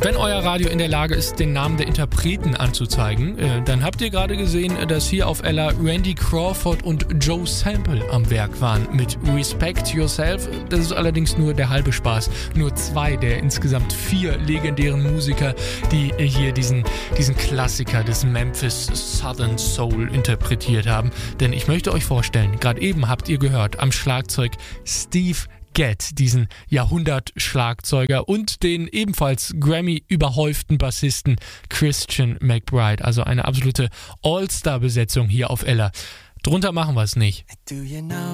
Wenn euer Radio in der Lage ist, den Namen der Interpreten anzuzeigen, dann habt ihr gerade gesehen, dass hier auf Ella Randy Crawford und Joe Sample am Werk waren mit Respect Yourself. Das ist allerdings nur der halbe Spaß. Nur 2 der insgesamt 4 legendären Musiker, die hier diesen Klassiker des Memphis Southern Soul interpretiert haben. Denn ich möchte euch vorstellen, gerade eben habt ihr gehört, am Schlagzeug Steve Gadd, diesen Jahrhundert-Schlagzeuger, und den ebenfalls Grammy-überhäuften Bassisten Christian McBride. Also eine absolute All-Star-Besetzung hier auf Ella. Drunter machen wir es nicht. Do you know